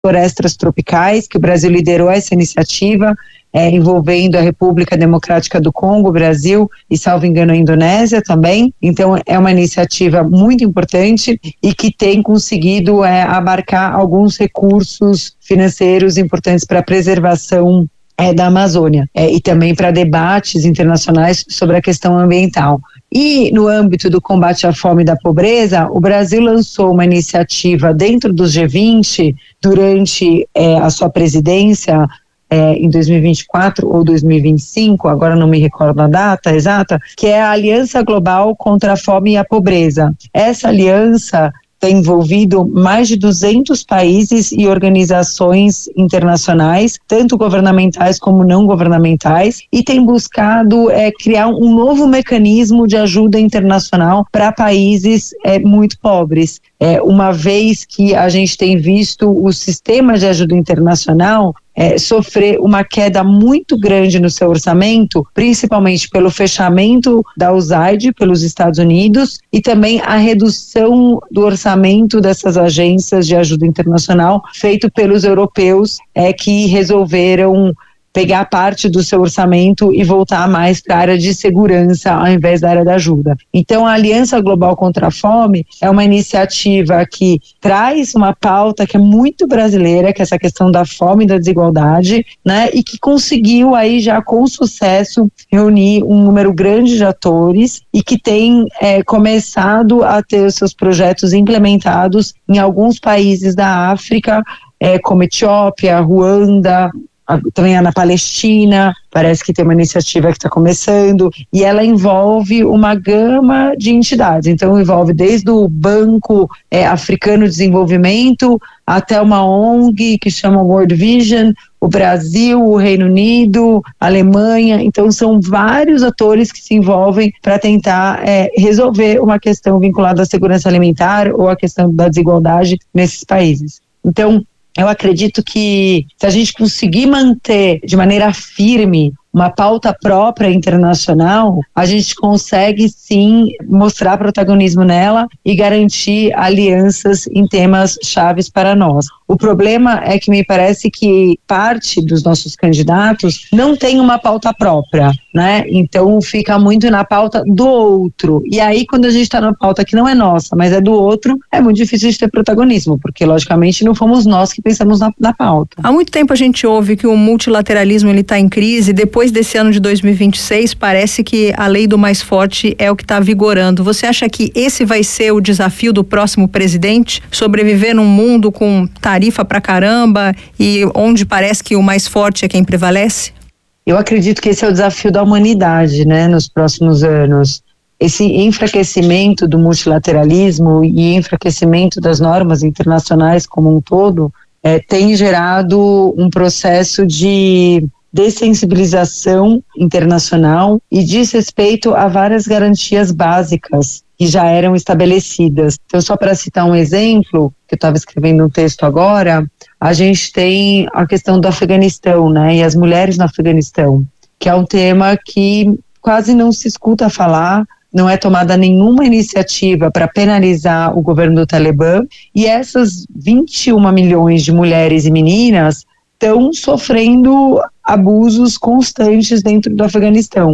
florestas tropicais, que o Brasil liderou essa iniciativa, envolvendo a República Democrática do Congo, o Brasil e, salvo engano, a Indonésia também. Então, é uma iniciativa muito importante e que tem conseguido abarcar alguns recursos financeiros importantes para a preservação da Amazônia e também para debates internacionais sobre a questão ambiental. E no âmbito do combate à fome e da pobreza, o Brasil lançou uma iniciativa dentro do G20 durante a sua presidência em 2024 ou 2025, agora não me recordo a data exata, que é a Aliança Global contra a Fome e a Pobreza. Essa aliança tem envolvido mais de 200 países e organizações internacionais, tanto governamentais como não governamentais, e tem buscado criar um novo mecanismo de ajuda internacional para países muito pobres. Uma vez que a gente tem visto o sistema de ajuda internacional sofrer uma queda muito grande no seu orçamento, principalmente pelo fechamento da USAID pelos Estados Unidos e também a redução do orçamento dessas agências de ajuda internacional feito pelos europeus que resolveram pegar parte do seu orçamento e voltar mais para a área de segurança ao invés da área da ajuda. Então, a Aliança Global contra a Fome é uma iniciativa que traz uma pauta que é muito brasileira, que é essa questão da fome e da desigualdade, né, e que conseguiu aí já com sucesso reunir um número grande de atores e que tem começado a ter os seus projetos implementados em alguns países da África, como Etiópia, Ruanda, também na Palestina, parece que tem uma iniciativa que está começando, e ela envolve uma gama de entidades. Então envolve desde o Banco Africano de Desenvolvimento até uma ONG que chama World Vision, o Brasil, o Reino Unido, a Alemanha. Então são vários atores que se envolvem para tentar resolver uma questão vinculada à segurança alimentar ou à questão da desigualdade nesses países. Então, eu acredito que se a gente conseguir manter de maneira firme uma pauta própria internacional, a gente consegue sim mostrar protagonismo nela e garantir alianças em temas chaves para nós. O problema é que me parece que parte dos nossos candidatos não tem uma pauta própria, né? Então fica muito na pauta do outro. E aí quando a gente está na pauta que não é nossa, mas é do outro, é muito difícil de ter protagonismo, porque logicamente não fomos nós que pensamos na pauta. Há muito tempo a gente ouve que o multilateralismo está em crise. Depois desse ano de 2026, parece que a lei do mais forte é o que está vigorando. Você acha que esse vai ser o desafio do próximo presidente? Sobreviver num mundo com tarifa pra caramba e onde parece que o mais forte é quem prevalece? Eu acredito que esse é o desafio da humanidade, né, nos próximos anos. Esse enfraquecimento do multilateralismo e enfraquecimento das normas internacionais como um todo tem gerado um processo de dessensibilização internacional e desrespeito a várias garantias básicas que já eram estabelecidas. Então, só para citar um exemplo, que eu estava escrevendo um texto agora, a gente tem a questão do Afeganistão, né, e as mulheres no Afeganistão, que é um tema que quase não se escuta falar, não é tomada nenhuma iniciativa para penalizar o governo do Talibã, e essas 21 milhões de mulheres e meninas estão sofrendo abusos constantes dentro do Afeganistão.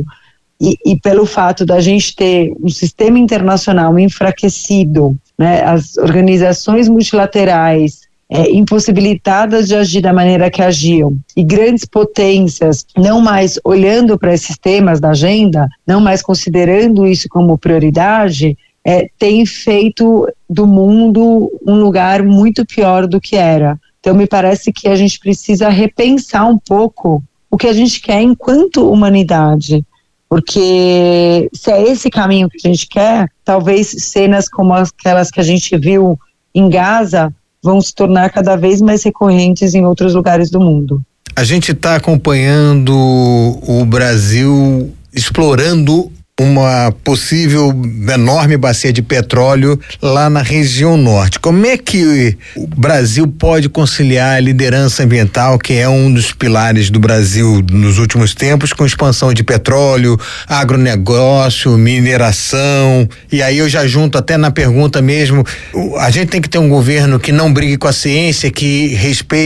E pelo fato da gente ter um sistema internacional enfraquecido, né, as organizações multilaterais impossibilitadas de agir da maneira que agiam, e grandes potências não mais olhando para esses temas da agenda, não mais considerando isso como prioridade, tem feito do mundo um lugar muito pior do que era. Então me parece que a gente precisa repensar um pouco o que a gente quer enquanto humanidade, porque se é esse caminho que a gente quer, talvez cenas como aquelas que a gente viu em Gaza vão se tornar cada vez mais recorrentes em outros lugares do mundo. A gente está acompanhando o Brasil explorando uma possível enorme bacia de petróleo lá na região norte. Como é que o Brasil pode conciliar a liderança ambiental, que é um dos pilares do Brasil nos últimos tempos, com expansão de petróleo, agronegócio, mineração? E aí eu já junto até na pergunta mesmo, a gente tem que ter um governo que não brigue com a ciência, que respeite